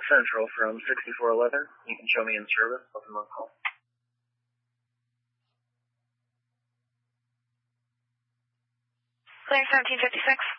Central from 6411. You can show me in service. I'll come on call. Clear 1756.